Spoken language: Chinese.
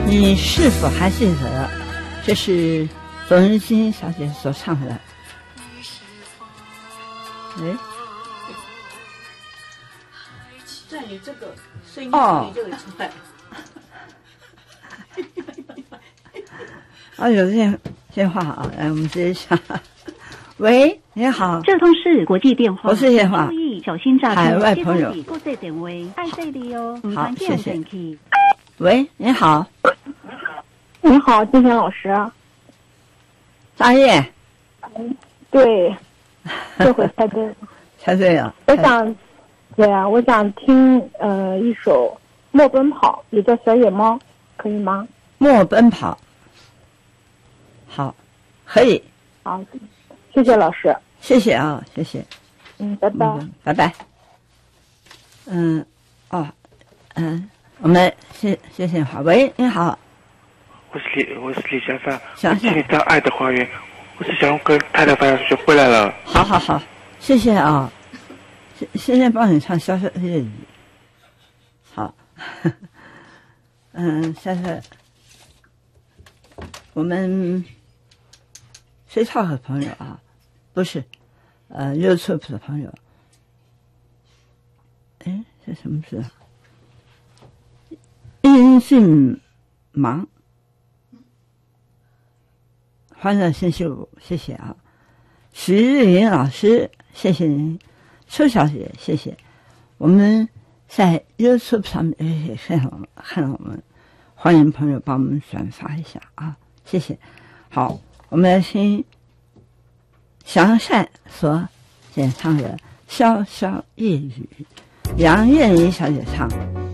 你是否还记得？这是董日金小姐所唱的。哎， 在你这个声音里就会出来。 有电话啊，来，我们接一下。喂，你好， 这通是国际电话， 国际电话， 注意小心诈骗。 海外朋友， 国际电话，爱这里哦。 好，谢谢。喂，你好。 你好，金贤老师。 张烨。 对，这回猜对了。 猜对了。 我想听一首《莫奔跑》，也叫《小野猫》，可以吗？ 莫奔跑。好，可以。 好，谢谢老师。 谢谢啊，谢谢。 拜拜。 拜拜。我们谢谢话。喂，你好。 我是李小芳。 想请你到爱的花园。我是想跟太太发学回来了。 好，谢谢啊。现在帮你唱小小夜雨。好。下次我们谁超的朋友啊？不是，YouTube 的朋友。哎，这什么字啊？音讯忙。欢乐星期五，谢谢啊。徐日云老师，谢谢您。邱小姐，谢谢。我们在 YouTube 上面也看到我们，欢迎朋友帮我们转发一下啊，谢谢。好，我们来听祥善所演唱的《潇潇夜雨》，杨燕妮小姐唱。